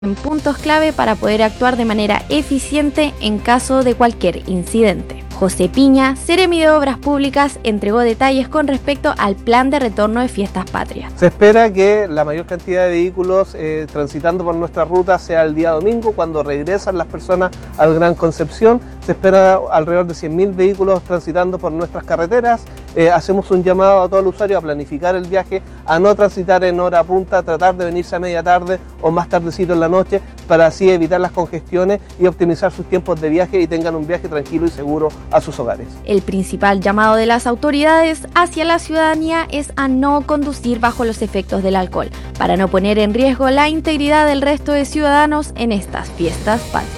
en puntos clave para poder actuar de manera eficiente en caso de cualquier incidente. José Piña, Seremi de Obras Públicas, entregó detalles con respecto al plan de retorno de Fiestas Patrias. Se espera que la mayor cantidad de vehículos transitando por nuestra ruta sea el día domingo, cuando regresan las personas al Gran Concepción. Se espera alrededor de 100.000 vehículos transitando por nuestras carreteras. Hacemos un llamado a todo el usuario a planificar el viaje, a no transitar en hora punta, a tratar de venirse a media tarde o más tardecito en la noche, para así evitar las congestiones y optimizar sus tiempos de viaje y tengan un viaje tranquilo y seguro a sus hogares. El principal llamado de las autoridades hacia la ciudadanía es a no conducir bajo los efectos del alcohol, para no poner en riesgo la integridad del resto de ciudadanos en estas fiestas patrias.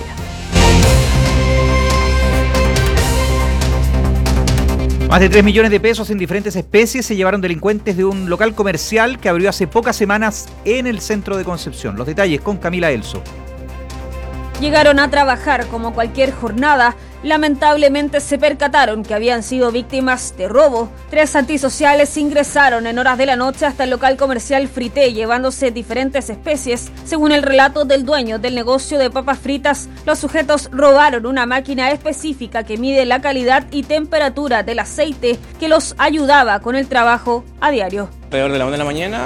Más de 3 millones de pesos en diferentes especies se llevaron delincuentes de un local comercial que abrió hace pocas semanas en el centro de Concepción. Los detalles con Camila Elso. Llegaron a trabajar como cualquier jornada. Lamentablemente se percataron que habían sido víctimas de robo. 3 antisociales ingresaron en horas de la noche hasta el local comercial Frité, llevándose diferentes especies. Según el relato del dueño del negocio de papas fritas, los sujetos robaron una máquina específica que mide la calidad y temperatura del aceite que los ayudaba con el trabajo a diario. Alrededor de la 1 de la mañana,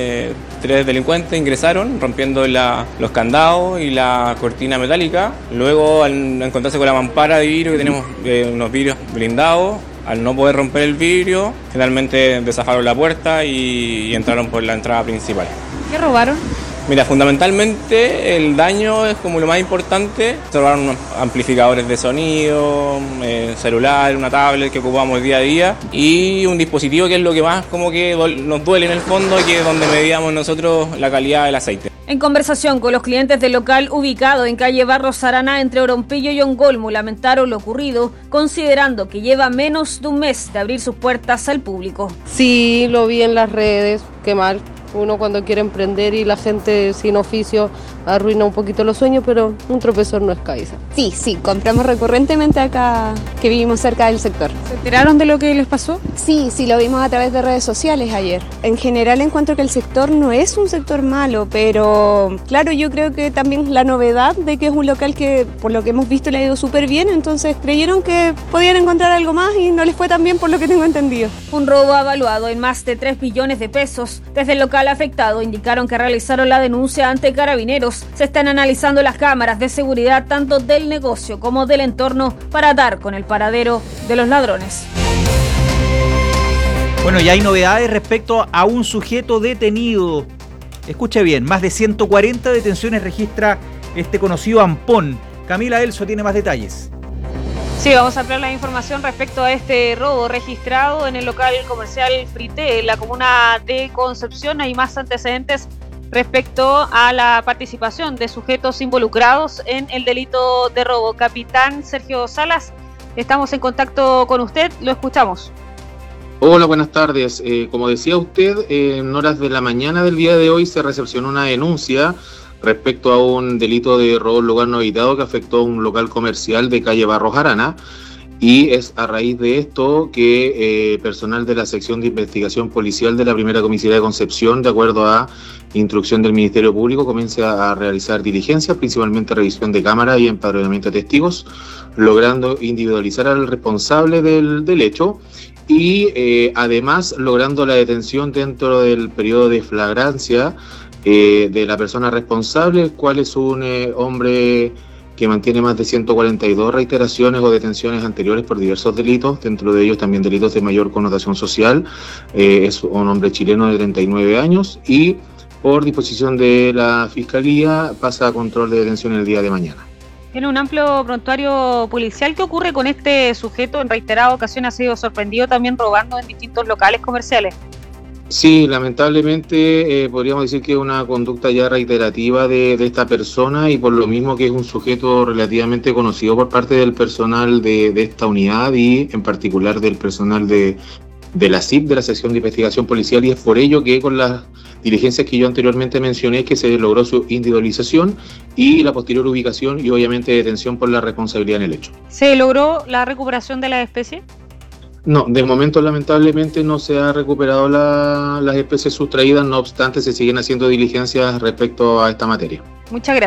3 delincuentes ingresaron rompiendo los candados y la cortina metálica. Luego, al encontrarse con la mampara de vidrio, que tenemos unos vidrios blindados, al no poder romper el vidrio, finalmente desafaron la puerta y entraron por la entrada principal. ¿Qué robaron? Mira, fundamentalmente el daño es como lo más importante. Se robaron unos amplificadores de sonido, celular, una tablet que ocupamos día a día y un dispositivo que es lo que más como que nos duele en el fondo, que es donde medíamos nosotros la calidad del aceite. En conversación con los clientes del local ubicado en calle Barros Arana entre Orompillo y Ongolmo, lamentaron lo ocurrido, considerando que lleva menos de un mes de abrir sus puertas al público. Sí, lo vi en las redes, qué mal. Uno cuando quiere emprender y la gente sin oficio arruina un poquito los sueños, pero un tropezón no es cabeza. Sí, compramos recurrentemente acá, que vivimos cerca del sector. ¿Se enteraron de lo que les pasó? Sí, lo vimos a través de redes sociales ayer. En general encuentro que el sector no es un sector malo, pero claro, yo creo que también la novedad de que es un local que por lo que hemos visto le ha ido súper bien, entonces creyeron que podían encontrar algo más y no les fue tan bien por lo que tengo entendido. Un robo evaluado en más de 3 millones de pesos. Desde el local afectado indicaron que realizaron la denuncia ante Carabineros. Se están analizando las cámaras de seguridad tanto del negocio como del entorno para dar con el paradero de los ladrones. Bueno, ya hay novedades respecto a un sujeto detenido. Escuche bien, más de 140 detenciones registra este conocido Ampón. Camila Elso tiene más detalles. Sí, vamos a ampliar la información respecto a este robo registrado en el local comercial Frité, en la comuna de Concepción. Hay más antecedentes respecto a la participación de sujetos involucrados en el delito de robo. Capitán Sergio Salas, estamos en contacto con usted, lo escuchamos. Hola, buenas tardes. Como decía usted, en horas de la mañana del día de hoy se recepcionó una denuncia respecto a un delito de robo en lugar no habitado que afectó a un local comercial de calle Barros Arana, y es a raíz de esto que personal de la sección de investigación policial de la primera comisaría de Concepción, de acuerdo a instrucción del Ministerio Público, comienza a realizar diligencias, principalmente revisión de cámara y empadronamiento de testigos, logrando individualizar al responsable del hecho y además logrando la detención dentro del periodo de flagrancia de la persona responsable, el cual es un hombre que mantiene más de 142 reiteraciones o detenciones anteriores por diversos delitos, dentro de ellos también delitos de mayor connotación social. Es un hombre chileno de 39 años y por disposición de la Fiscalía pasa a control de detención el día de mañana. Tiene un amplio prontuario policial. ¿Qué ocurre con este sujeto? En reiteradas ocasiones ha sido sorprendido también robando en distintos locales comerciales. Sí, lamentablemente podríamos decir que es una conducta ya reiterativa de esta persona, y por lo mismo que es un sujeto relativamente conocido por parte del personal de esta unidad y en particular del personal de la SIP, de la sección de investigación policial, y es por ello que con las diligencias que yo anteriormente mencioné que se logró su individualización y la posterior ubicación y obviamente detención por la responsabilidad en el hecho. ¿Se logró la recuperación de la especie? No, de momento lamentablemente no se ha recuperado las especies sustraídas, no obstante se siguen haciendo diligencias respecto a esta materia. Muchas gracias.